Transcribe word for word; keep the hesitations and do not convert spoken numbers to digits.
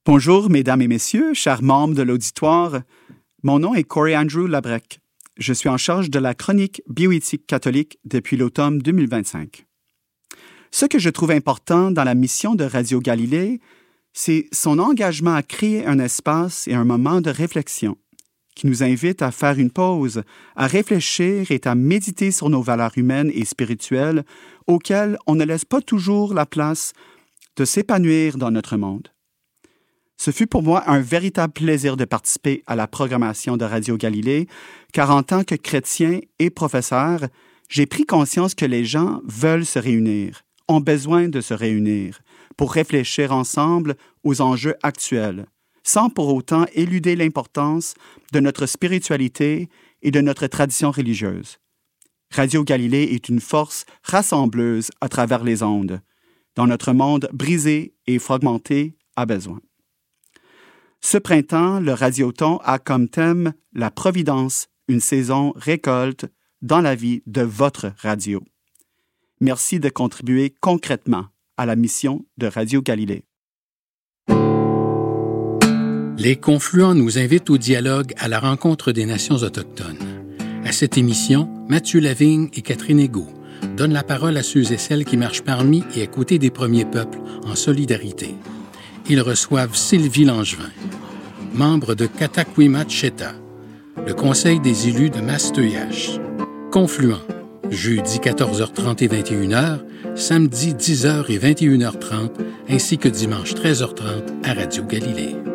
Bonjour, mesdames et messieurs, chers membres de l'auditoire. Mon nom est Corey Andrew Labrec. Je suis en charge de la chronique bioéthique catholique depuis l'automne deux mille vingt-cinq. Ce que je trouve important dans la mission de Radio Galilée, c'est son engagement à créer un espace et un moment de réflexion qui nous invite à faire une pause, à réfléchir et à méditer sur nos valeurs humaines et spirituelles auxquelles on ne laisse pas toujours la place de s'épanouir dans notre monde. Ce fut pour moi un véritable plaisir de participer à la programmation de Radio Galilée, car en tant que chrétien et professeur, j'ai pris conscience que les gens veulent se réunir, ont besoin de se réunir, pour réfléchir ensemble aux enjeux actuels, sans pour autant éluder l'importance de notre spiritualité et de notre tradition religieuse. Radio Galilée est une force rassembleuse à travers les ondes, dans notre monde brisé et fragmenté à besoin. Ce printemps, le Radioton a comme thème la Providence, une saison récolte dans la vie de votre radio. Merci de contribuer concrètement à la mission de Radio Galilée. Les Confluents nous invitent au dialogue à la rencontre des nations autochtones. À cette émission, Mathieu Lavigne et Catherine Égaud donnent la parole à ceux et celles qui marchent parmi et à côté des premiers peuples en solidarité. Ils reçoivent Sylvie Langevin, membre de Katakwimacheta, le Conseil des élus de Masteuiache. Confluent, jeudi quatorze heures trente et vingt et une heures, samedi dix heures et vingt et une heures trente, ainsi que dimanche treize heures trente à Radio Galilée.